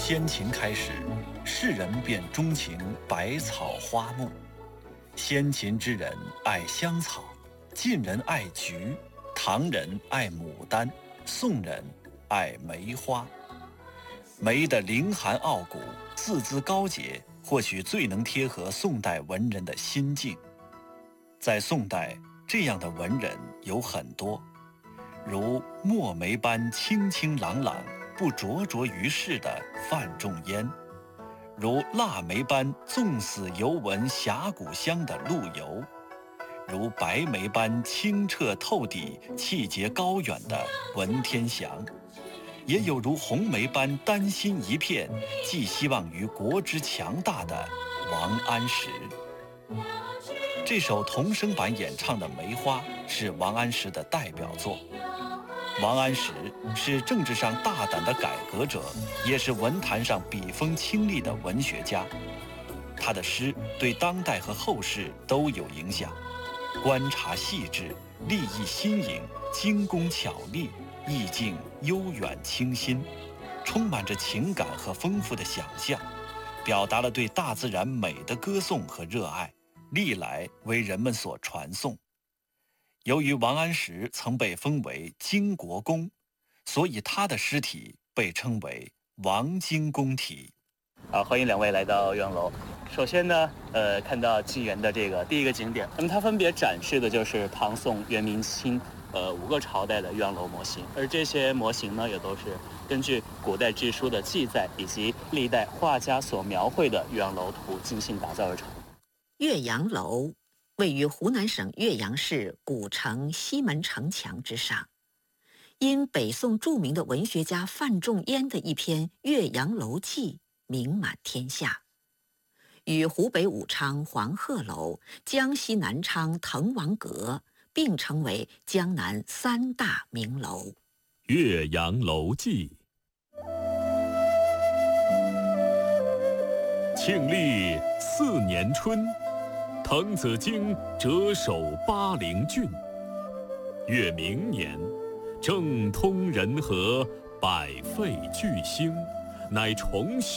先秦开始，世人便钟情百草花木。先秦之人爱香草，晋人爱菊，唐人爱牡丹，宋人爱梅花。梅的凌寒傲骨，字姿高洁，或许最能贴合宋代文人的心境。在宋代，这样的文人有很多，如墨梅般清清朗朗，不灼灼于世的范仲淹，如腊梅般纵死犹闻侠骨香的陆游，如白梅般清澈透底、气节高远的文天祥，也有如红梅般丹心一片、寄希望于国之强大的王安石。这首童声版演唱的《梅花》是王安石的代表作。王安石是政治上大胆的改革者，也是文坛上笔锋清丽的文学家。他的诗对当代和后世都有影响，观察细致，立意新颖，精工巧丽，意境悠远清新，充满着情感和丰富的想象，表达了对大自然美的歌颂和热爱，历来为人们所传颂。由于王安石曾被封为京国公，所以他的诗体被称为王京公体。 欢迎两位来到院楼。首先呢，看到晋园的这个第一个景点，那么它分别展示的就是唐宋元明清5个朝代的院楼模型，而这些模型呢，也都是根据古代志书的记载以及历代画家所描绘的院楼图精心打造而成。 岳阳楼位于湖南省岳阳市古城西门城墙之上，因北宋著名的文学家范仲淹的一篇《岳阳楼记》名满天下，与湖北武昌黄鹤楼、江西南昌滕王阁并称为江南3大名楼。《 岳阳楼记》，庆历4年春，滕子京谪守巴陵郡。越明年，政通人和，百废具兴，乃重修